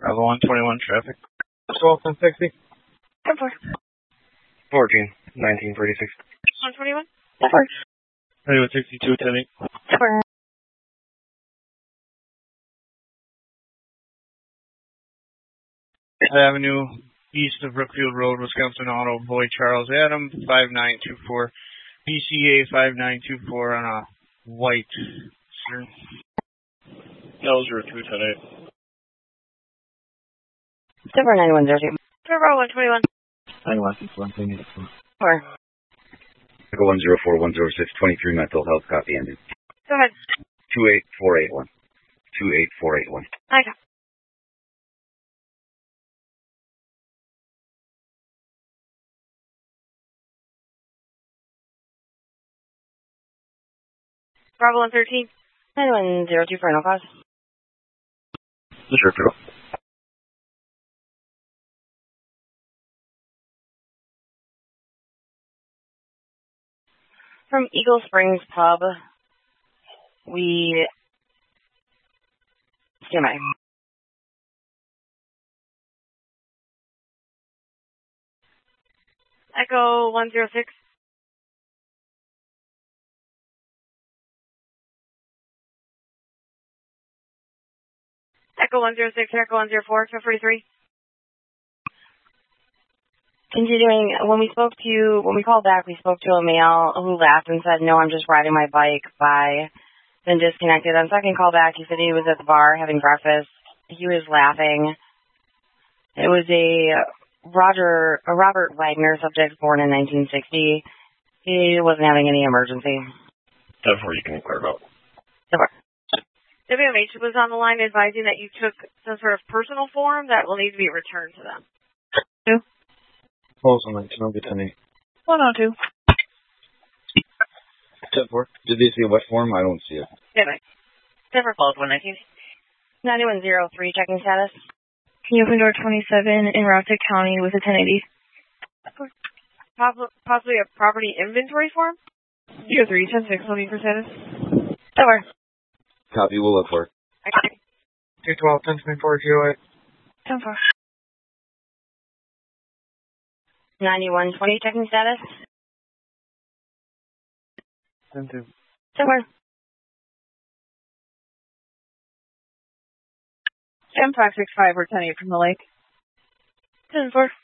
Bravo 121 traffic. 12-10-60. 10-4. 14-19-46. 121. 10-4. 31-62, 10-8. 10-4. Avenue, east of Brookfield Road, Wisconsin Auto, Boy Charles Adam, 5924. PCA 5924 on a white. Sir. L02, 10-8. 10-4, 9102. 10-4, 121. 91-61, 4. Echo 104-106, 23 mental health, copy ending. Go ahead. 28481. 28481. I got. Bravo 113. 9102 for no cause. Sure, Phil. From Eagle Springs Pub, we stand by. Echo 106. Echo 106, Echo 104, 243. Continuing, when we called back, we spoke to a male who laughed and said, "No, I'm just riding my bike by," then disconnected. On second call back, he said he was at the bar having breakfast. He was laughing. It was a Robert Wagner subject born in 1960. He wasn't having any emergency. That's where you can inquire about. WMH was on the line advising that you took some sort of personal form that will need to be returned to them. Who? Close on 19, I'll get 10-8. 102. 10-4. Did they say what form? I don't see it. Yeah, right. 10-4 close, 119. 9103, checking status. Can you open door 27 in Rouseck County with a 1080? Possibly a property inventory form? 03, 10-6, looking for status. 10-4. Copy, we'll look for it. 212, 10-24, 08. 10-4. 9120, checking status. 10-2. 10-4. 10-565 or 10-8 from the lake. 10-4.